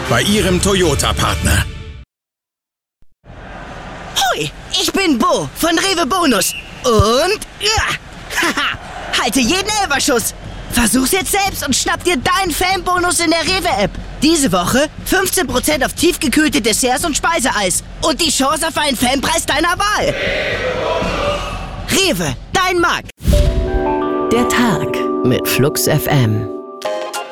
bei Ihrem Toyota-Partner. Hoi, ich bin Bo von Rewe Bonus. Und halte jeden Elferschuss. Versuch's jetzt selbst und schnapp dir deinen Fanbonus in der Rewe-App. Diese Woche 15% auf tiefgekühlte Desserts und Speiseeis. Und die Chance auf einen Fanpreis deiner Wahl. Rewe, dein Markt. Der Tag mit Flux FM.